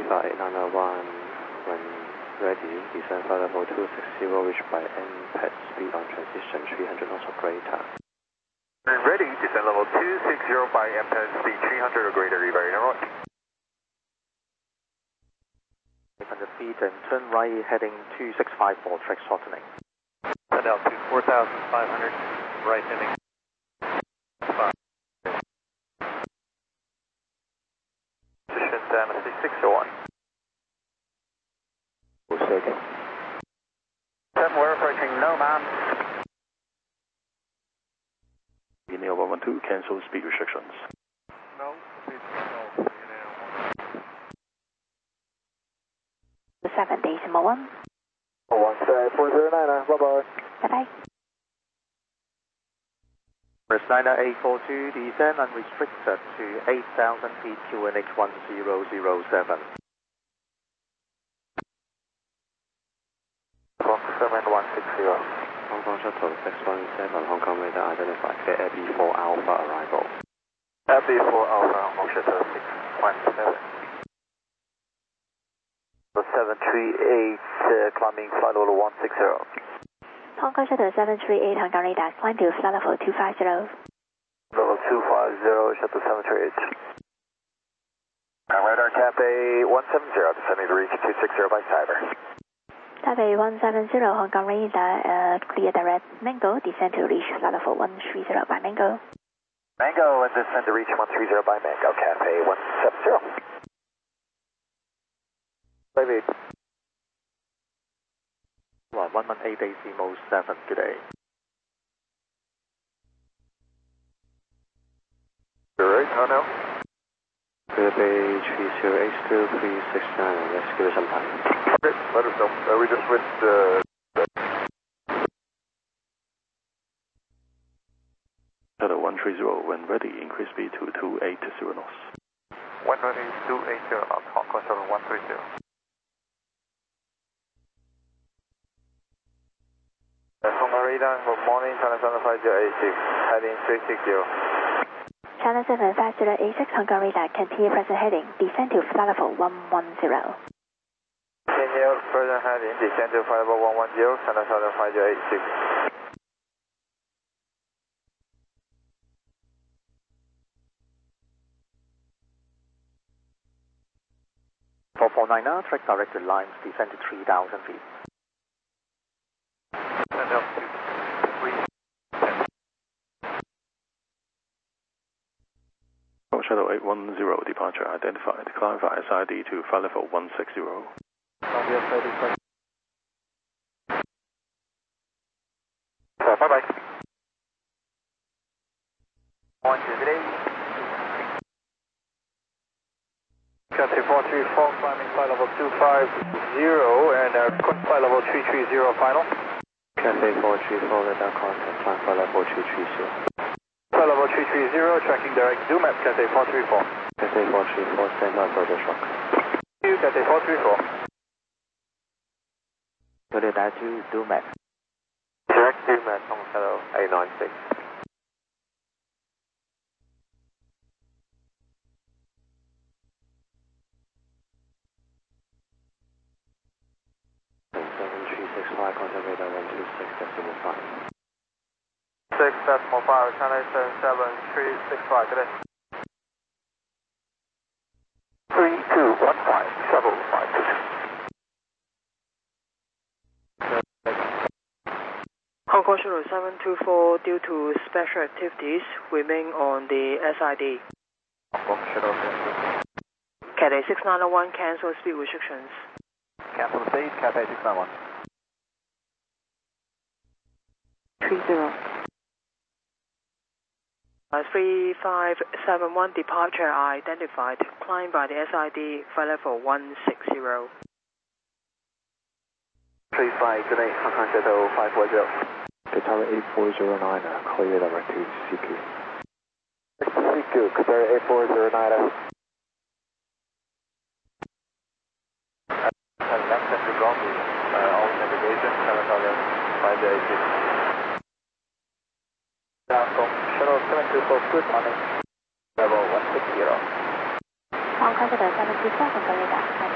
flight 901, when ready, descend flight level 260, reach by MPET speed on transition 300 knots or greater. When ready, descend level 260 by MPET speed 300 or greater, very narrow. 800 feet and turn right heading 2654, track shortening. Send out to 4,500, right heading 5. Position Dynasty 601. Shaking. 7, we're approaching Nomad. India 112, cancel speed restrictions. No, speed no. 7 decimal 1. 17409, bye-bye. Bye-bye. First Niner 842, descend unrestricted to 8,000 feet QNH 1007. Fox 7160. Hong Kong Shuttle 617, Hong Kong radar identified, clear Air B4 Alpha arrival. Air B4 Alpha, Hong Kong Shuttle 617. 738, climbing flight level 160. Hong Kong Shuttle 738, Hong Kong radar, climb to flight level 250. Level 250, Shuttle 738. Radar Cathay 170, descending to reach 260 by Cyber. Taipei 170, Hong Kong radar, clear direct Mango, descend to reach flight level 130 by Mango. Mango, and descend to reach 130 by Mango, Cathay 170. 58. 118 decimal 7 today. Alright, how now? Clear Bay 30H2 369, let's give it some time. Okay, let us know. We just switched Shuttle 130, when ready, increase speed to 280 knots. 120, 280 knots, Hong Kong Shuttle 130. Hong Kong radar, good morning, China 75086, heading 360. China 75086, Hong Kong radar, continue present heading, descend to flight level 110. Continue present heading, descend to flight level 110, China 75086. 449, track directed lines, descend to 3,000 feet. Send up to 310. Shuttle 810, departure identified. Climb via SID to flight level 160. Bye-bye. 123. Cathay 434, climbing flight level 250 and flight level 330 final. Cathay 434, radar contact, climb flight level 330. Flight level 330, tracking direct zoom at Cathay 434. Cathay 434, stand by for the shock. Cathay 434. Radar 2, do map. Direct zoom at Hong Kong 896. Contact radar 126.5. 6.5, China 77365, good day. 3215, shuttle 522. Hong Kong Shuttle 724, due to special activities, remain on the SID. Hong Kong Shuttle 724. Cathay 6901, cancel speed restrictions. Cancel speed, Cathay 691. 30. 3571, departure identified. Climb by the SID, flight level 160. 35, good day, Hong Kong Shuttle 540. Tower 8409, clear direct to CQ. CQ, Qatar 8409. And left and ground, all navigation, 7,586. Shuttle 724, good morning. Level 160. Hong Kong Shuttle 724, Hong Kong radar.